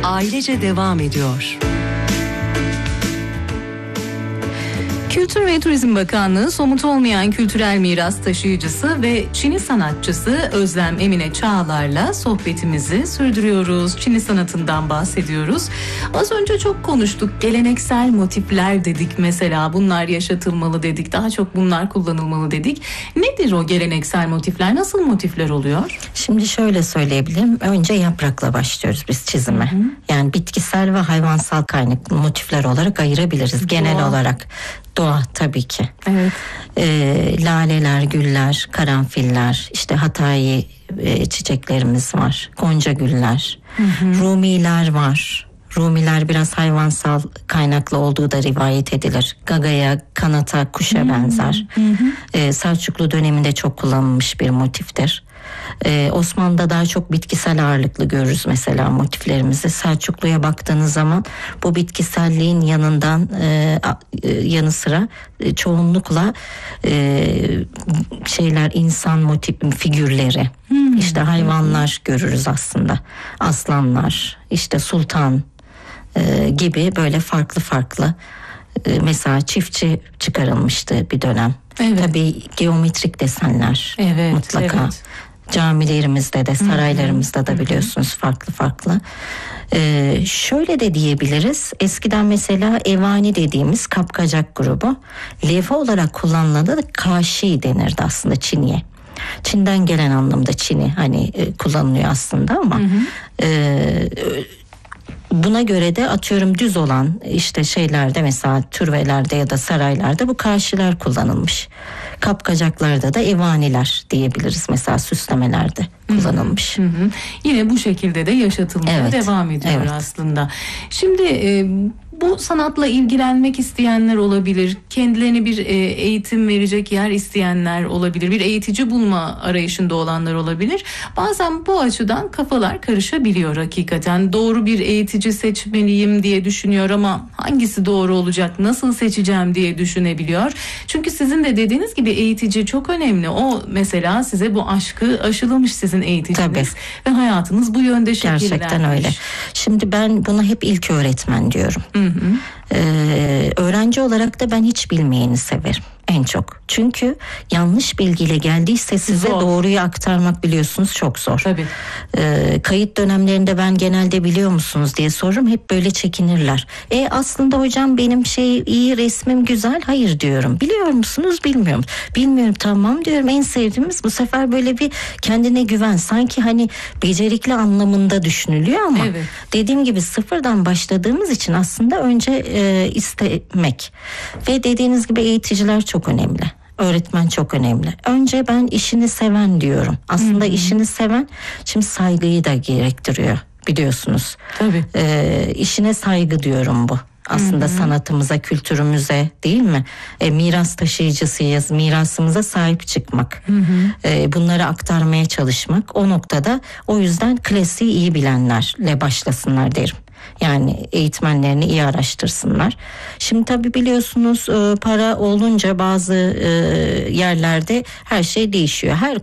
ailece devam ediyor. Kültür ve Turizm Bakanlığı somut olmayan kültürel miras taşıyıcısı ve Çini sanatçısı Özlem Emine Çağlar'la sohbetimizi sürdürüyoruz. Çini sanatından bahsediyoruz. Az önce çok konuştuk. Geleneksel motifler dedik mesela. Bunlar yaşatılmalı dedik. Daha çok bunlar kullanılmalı dedik. Nedir o geleneksel motifler? Nasıl motifler oluyor? Şimdi şöyle söyleyebilirim. Önce yaprakla başlıyoruz biz çizime. Hı hı. Yani bitkisel ve hayvansal kaynaklı motifler olarak ayırabiliriz genel olarak. Doğa tabii ki. Evet. Laleler, güller, karanfiller, işte Hatayi çiçeklerimiz var. Gonca güller, Rumiler var. Rumiler biraz hayvansal kaynaklı olduğu da rivayet edilir. Gagaya, kanata, kuşa benzer. Selçuklu döneminde çok kullanılmış bir motiftir. Osmanlı'da daha çok bitkisel ağırlıklı görürüz mesela motiflerimizi. Selçuklu'ya baktığınız zaman bu bitkiselliğin yanı sıra çoğunlukla insan motif figürleri, işte hayvanlar görürüz aslında. Aslanlar, işte sultan gibi böyle farklı mesela çiftçi çıkarılmıştı bir dönem. Evet. Tabii geometrik desenler mutlaka. Evet. Camilerimizde de saraylarımızda da biliyorsunuz farklı. Şöyle de diyebiliriz. Eskiden mesela Evani dediğimiz kapkacak grubu levha olarak kullanılan da kaşi denirdi aslında Çin'ye. Çin'den gelen anlamda Çin'i kullanılıyor aslında ama buna göre de atıyorum düz olan işte şeylerde mesela türvelerde ya da saraylarda bu karşılar kullanılmış. Kapkacaklarda da evaniler diyebiliriz mesela süslemelerde kullanılmış. Yine bu şekilde de yaşatılmaya devam ediyor aslında. Şimdi bu sanatla ilgilenmek isteyenler olabilir. Kendilerine bir eğitim verecek yer isteyenler olabilir. Bir eğitici bulma arayışında olanlar olabilir. Bazen bu açıdan kafalar karışabiliyor hakikaten. Doğru bir eğitici seçmeliyim diye düşünüyor ama hangisi doğru olacak, nasıl seçeceğim diye düşünebiliyor. Çünkü sizin de dediğiniz gibi eğitici çok önemli. O mesela size bu aşkı aşılamış sizin eğiticiniz. Ve hayatınız bu yönde şekillenmiş. Gerçekten öyle. Şimdi ben buna hep ilk öğretmen diyorum. Öğrenci olarak da ben hiç bilmeyeni severim en çok. Çünkü yanlış bilgiyle geldiyse size doğruyu aktarmak biliyorsunuz çok zor. Tabii. Kayıt dönemlerinde ben genelde biliyor musunuz diye sorurum, hep böyle çekinirler. Aslında hocam benim iyi, resmim güzel. Hayır diyorum. Biliyor musunuz? Bilmiyorum. Bilmiyorum, tamam diyorum. En sevdiğimiz bu sefer böyle bir kendine güven. Sanki becerikli anlamında düşünülüyor ama dediğim gibi sıfırdan başladığımız için aslında önce istemek ve dediğiniz gibi eğiticiler çok önemli. Öğretmen çok önemli. Önce ben işini seven diyorum. Aslında işini seven şimdi saygıyı da gerektiriyor biliyorsunuz. Tabii. İşine saygı diyorum bu. Aslında sanatımıza, kültürümüze değil mi? Miras taşıyıcısıyız. Mirasımıza sahip çıkmak. Bunları aktarmaya çalışmak. O noktada o yüzden klasiği iyi bilenlerle başlasınlar derim. Yani eğitmenlerini iyi araştırsınlar. Şimdi tabii biliyorsunuz para olunca bazı yerlerde her şey değişiyor. Her